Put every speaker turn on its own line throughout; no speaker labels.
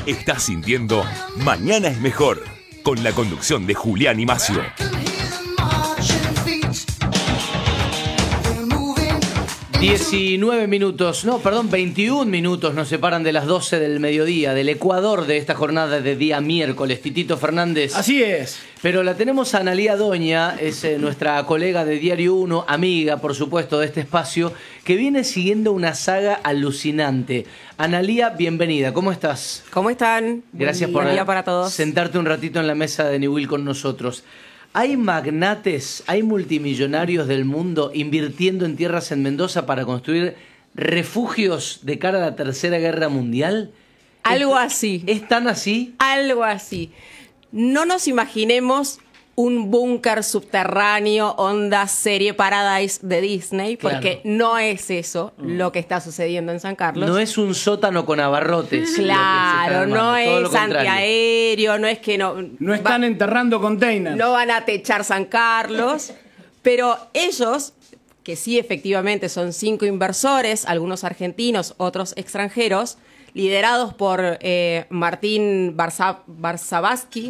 Estás sintiendo Mañana es Mejor, con la conducción de Julián y Macio.
19 minutos, no, perdón, 21 minutos nos separan de las 12 del mediodía, del Ecuador de esta jornada de día miércoles. Titito Fernández.
Así es.
Pero la tenemos a Analía Doña, es nuestra colega de Diario 1, amiga, por supuesto, de este espacio, que viene siguiendo una saga alucinante. Analía, bienvenida, ¿cómo estás?
¿Cómo están?
Gracias por
para todos.
sentarte un ratito en la mesa de Newell con nosotros. ¿Hay magnates, hay multimillonarios del mundo invirtiendo en tierras en Mendoza para construir refugios de cara a la Tercera Guerra Mundial?
Algo así.
¿Es tan así?
Algo así. No nos imaginemos un búnker subterráneo, onda serie Paradise de Disney, porque no es eso lo que está sucediendo en San Carlos.
No es un sótano con abarrotes.
Claro, no es antiaéreo, no es que
No están enterrando containers.
No van a techar San Carlos, pero ellos, que sí efectivamente son 5 inversores, algunos argentinos, otros extranjeros, liderados por Martín Varsavsky,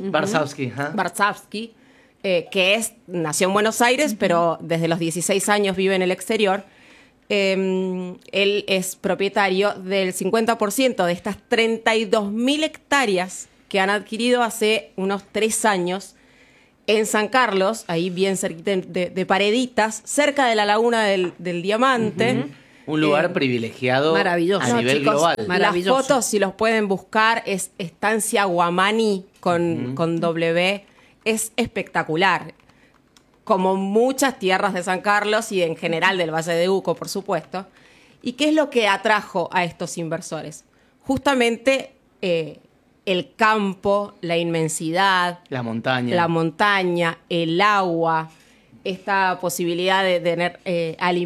que nació en Buenos Aires, pero desde los 16 años vive en el exterior. Él es propietario del 50% de estas 32.000 hectáreas que han adquirido hace unos 3 años en San Carlos, ahí bien cerquita de Pareditas, cerca de la Laguna del Diamante.
Un lugar privilegiado
maravilloso.
a nivel global.
Las fotos, si los pueden buscar, es Estancia Guamani con W. Es espectacular. Como muchas tierras de San Carlos y en general del Valle de Uco, por supuesto. ¿Y qué es lo que atrajo a estos inversores? Justamente el campo, la inmensidad,
la montaña,
el agua, esta posibilidad de tener alimentos